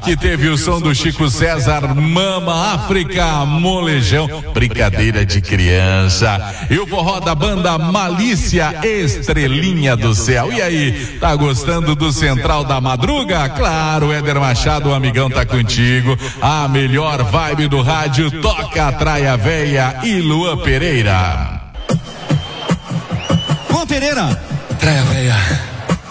Aqui teve o som do Chico César, Mama África, Molejão, brincadeira de criança. E o forró da banda Malícia, Estrelinha do Céu. E aí, tá gostando do Central da Madruga? Claro, Éder Machado, o amigão tá contigo. A melhor vibe do rádio toca a Traia Véia e Luan Pereira. Luan Pereira. Traia Véia.